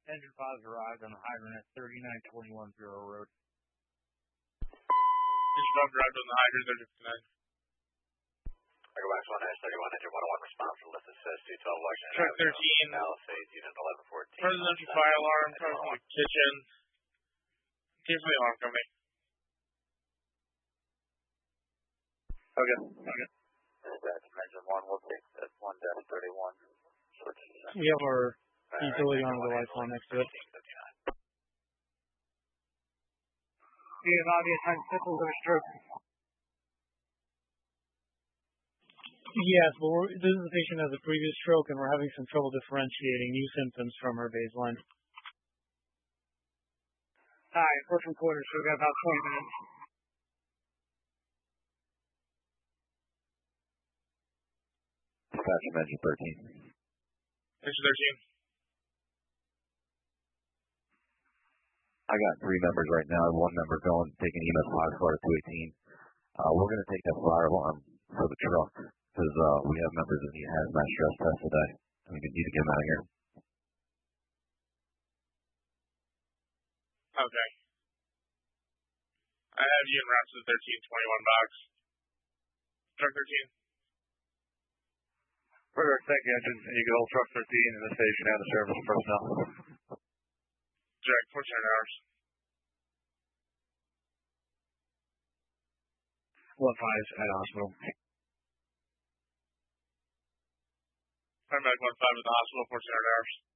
Engine pods arrived on the hydrant at 3921 Bureau Road. Engine pods arrived on the hydrant at 39. Echo Box 1-31, engine 101 response to lift assist 212 Washington Truck 13. Palisades, unit 1114. Presidential fire alarm, coming from the kitchen. Give me the alarm coming. Okay. Engine 1 will take that 1-31. We have our utility on the lights on next to it. We have obvious symptoms of a stroke. Yes, but this is a patient that has a previous stroke, and we're having some trouble differentiating new symptoms from her baseline. Hi, we're from quarters, so we've got about 20 minutes. Dispatch from engine 13. Engine 13. I got 3 members right now, and 1 member going, taking EMS 5 car to 218. We're going to take that fire alarm for the truck, because we have members that need hazmat stress test today, and we need to get them out of here. Okay. I have you in route to the 1321 box. Truck 13. Further, thank you, engine. You can hold truck 13 in the station and the service personnel. Direct 14 hours. 1-5 at hospital. Paramedic 1-5 at the hospital, 14 hours.